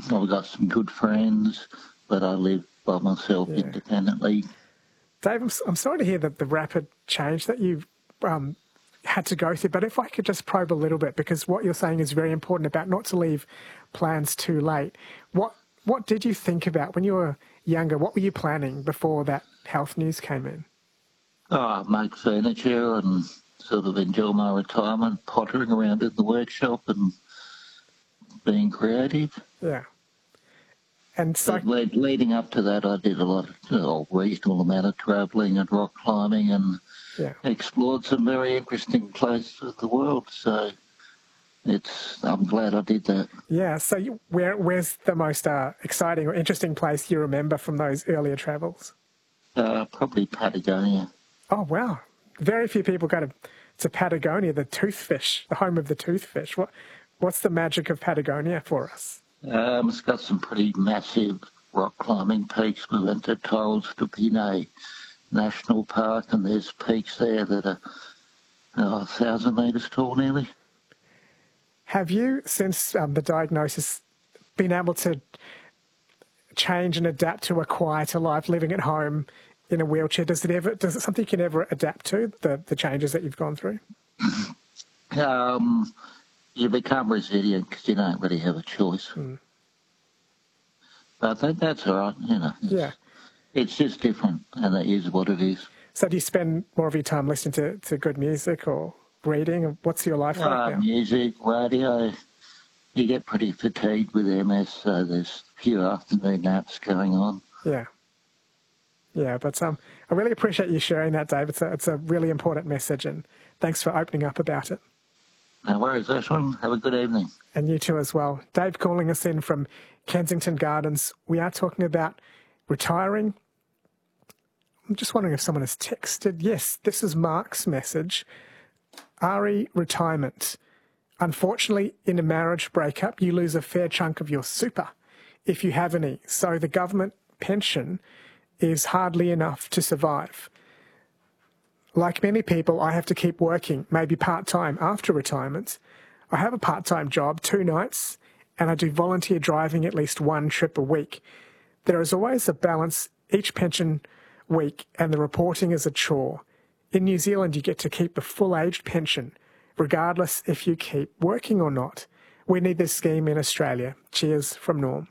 I've got some good friends, but I live by myself independently. Dave, I'm sorry to hear that the rapid change that you've had to go through, but if I could just probe a little bit, because what you're saying is very important about not to leave plans too late. What did you think about when you were younger? What were you planning before that health news came in? I make furniture and sort of enjoy my retirement, pottering around in the workshop and being creative. Yeah. And so, leading up to that, I did a reasonable amount of travelling and rock climbing and explored some very interesting places of the world. So I'm glad I did that. Yeah. So where's the most exciting or interesting place you remember from those earlier travels? Probably Patagonia. Oh, wow. Very few people go to Patagonia, the toothfish, the home of the toothfish. What's the magic of Patagonia for us? It's got some pretty massive rock climbing peaks. We went to Torres del Paine National Park, and there's peaks there that are 1,000 metres tall nearly. Have you, since the diagnosis, been able to change and adapt to a quieter life, living at home in a wheelchair? Is it something you can ever adapt to, the changes that you've gone through? You become resilient because you don't really have a choice. But that's all right, It's just different, and it is what it is. So do you spend more of your time listening to good music or reading? What's your life like now? Music, radio. You get pretty fatigued with MS, so there's a few afternoon naps going on. Yeah. Yeah, but I really appreciate you sharing that, Dave. It's a really important message, and thanks for opening up about it. No worries, Ashwin. Have a good evening. And you too as well. Dave calling us in from Kensington Gardens. We are talking about retiring. I'm just wondering if someone has texted. Yes, this is Mark's message. Ari, retirement. Unfortunately, in a marriage breakup, you lose a fair chunk of your super, if you have any. So the government pension is hardly enough to survive. Like many people, I have to keep working, maybe part-time after retirement. I have a part-time job, 2 nights, and I do volunteer driving at least 1 trip a week. There is always a balance each pension week, and the reporting is a chore. In New Zealand, you get to keep the full-aged pension, regardless if you keep working or not. We need this scheme in Australia. Cheers from Norm.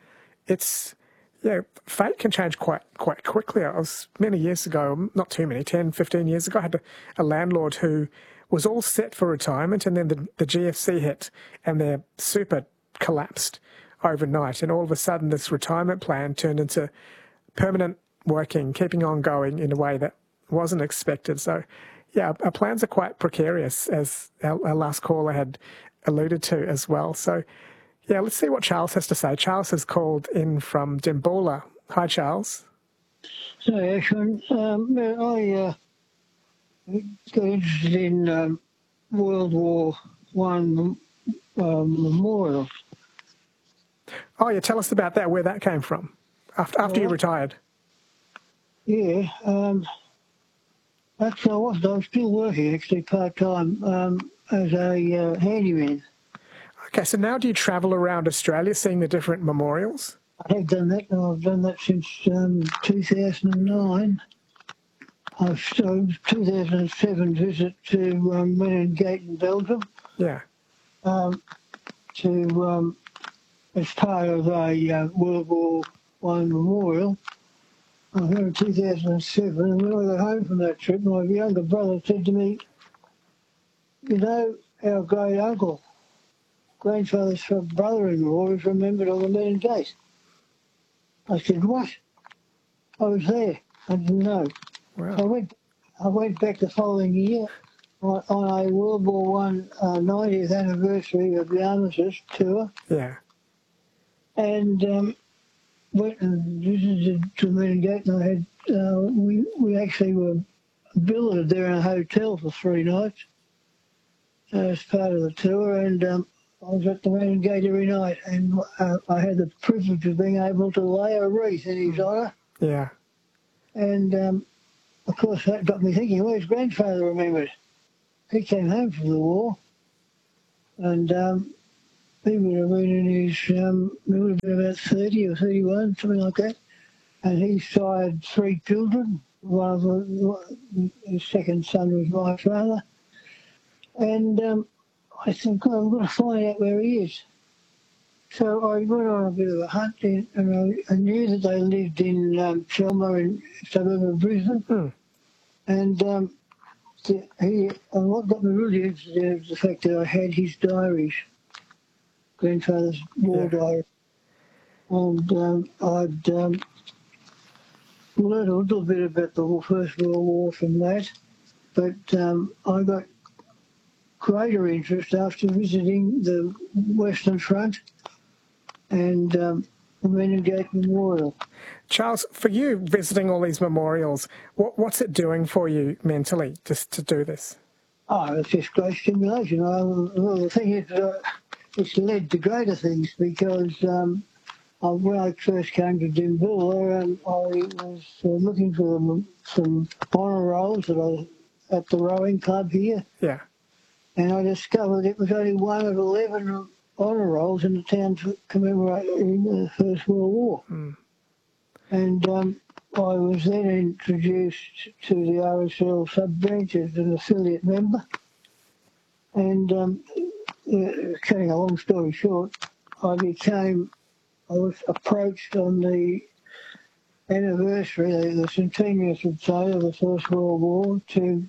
Fate can change quite quickly. I was many years ago, not too many, 10, 15 years ago, I had a landlord who was all set for retirement, and then the GFC hit and their super collapsed overnight. And all of a sudden, this retirement plan turned into permanent working, keeping on going in a way that wasn't expected. So, our plans are quite precarious, as our last caller had alluded to as well. So, let's see what Charles has to say. Charles has called in from Dimbola. Hi, Charles. So, Ashwin, I got interested in World War I memorials. Oh, yeah, tell us about that, where that came from, after you retired. Yeah, actually I was still working, part-time, as a handyman. Okay, so now do you travel around Australia seeing the different memorials? I have done that, and I've done that since 2009. I've 2007 visit to Meningate in Belgium. Yeah. As part of a World War I memorial. I was there in 2007, and when I got home from that trip, my younger brother said to me, "You know, our great uncle, grandfather's brother-in-law, is remembered on the Menin Gate." I said, "What?" I was there. I didn't know. Wow. So I went back the following year on a World War I 90th anniversary of the armistice tour. Yeah. And went and visited to Menin Gate, and I had we actually were billeted there in a hotel for 3 nights as part of the tour, and I was at the Menin Gate every night, and I had the privilege of being able to lay a wreath in his honour. Yeah. And of course that got me thinking, where's grandfather remembered? He came home from the war, and he would have been in his, he would have been about 30 or 31, something like that. And he sired 3 children. One of them, his second son was my father. And I said, God, I'm going to find out where he is. So I went on a bit of a hunt, and I knew that they lived in Chelmer, in the suburb of Brisbane. And what got me really interested was the fact that I had his diaries, grandfather's war diary. And I'd learned a little bit about the First World War from that, but I got greater interest after visiting the Western Front and the Meningate Memorial. Charles, for you visiting all these memorials, what's it doing for you mentally just to do this? Oh, it's just great stimulation. Well, the thing is, it's led to greater things because when I first came to Dimboola, I was looking for some honour rolls at the rowing club here. Yeah. And I discovered it was only one of 11 honour rolls in the town commemorating the First World War. And I was then introduced to the RSL sub-branch as an affiliate member. And cutting a long story short, I was approached on the anniversary, the centennial, would say, of the First World War to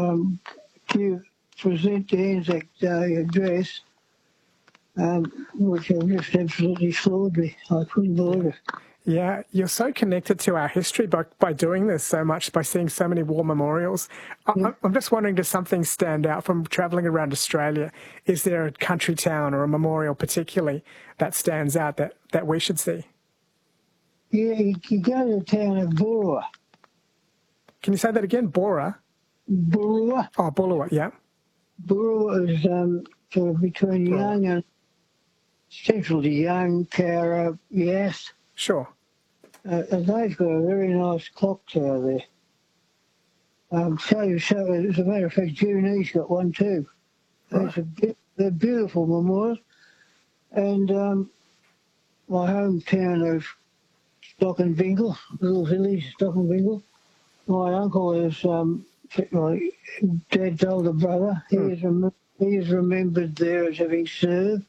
present the Anzac Day address, which just absolutely floored me. I couldn't believe it. Yeah, you're so connected to our history by doing this so much, by seeing so many war memorials. I'm just wondering, does something stand out from travelling around Australia? Is there a country town or a memorial particularly that stands out that we should see? Yeah, you go to the town of Boorowa. Can you say that again? Boorowa? Boorowa. Oh, Boorowa, yeah. Boorowa is sort of between Young and central to Young, Cowra, Yass. Sure. And they've got a very nice clock tower there. So as a matter of fact, Juney's got one too. Right. They're beautiful memorials. And my hometown of Stockenbingle, little village, Stockenbingle, my uncle is my dad's older brother. He is remembered there as having served.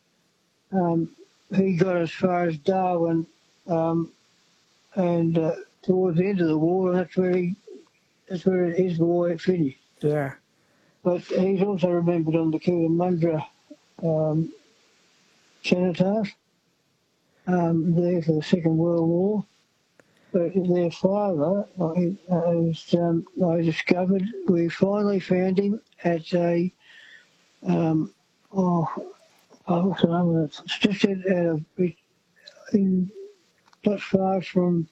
He got as far as Darwin, and towards the end of the war, and that's where his war finished. Yeah. But he's also remembered on the Cootamundra cenotaph there for the Second World War. But their father, I discovered, we finally found him at a, what's the name of it? It's just out of, not far from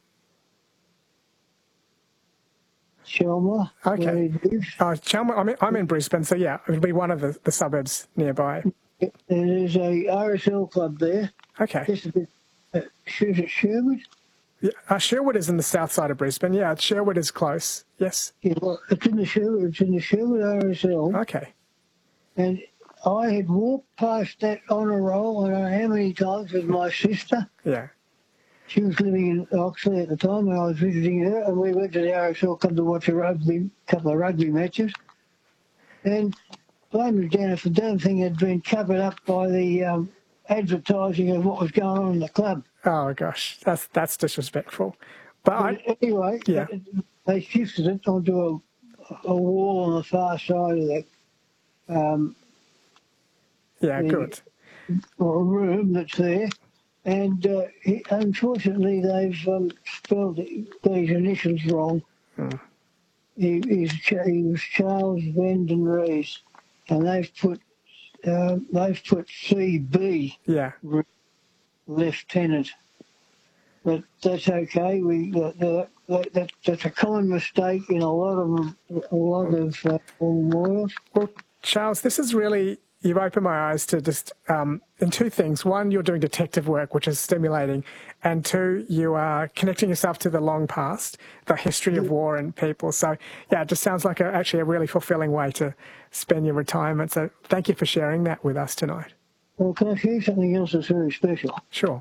Chelmer. Okay. Chelmer, I'm in Brisbane, so yeah, it'll be one of the suburbs nearby. There's a RSL club there. Okay. Just a bit, is it Sherwood? Yeah, Sherwood is in the south side of Brisbane. Yeah, Sherwood is close. Yes. Yeah, well, it's in the Sherwood RSL. Okay. And I had walked past that honour roll, I don't know how many times, with my sister. Yeah. She was living in Oxley at the time when I was visiting her, and we went to the RSL club to watch a couple of rugby matches. And blame down if the damn thing had been covered up by the advertising of what was going on in the club. Oh gosh, that's disrespectful. But anyway, yeah, they shifted it onto a wall on the far side of that. Good. Or a room that's there, and unfortunately they've spelled these initials wrong. He was Charles Vanden Rees, and they've put CB. Yeah. Lieutenant. But that's okay. That's a common mistake in a lot of memorials. Well, Charles, this is really, you've opened my eyes to just in two things. One, you're doing detective work, which is stimulating, and two, you are connecting yourself to the long past, the history of war and people. So yeah, it just sounds like actually a really fulfilling way to spend your retirement. So thank you for sharing that with us tonight. Well, can I share something else that's very special? Sure.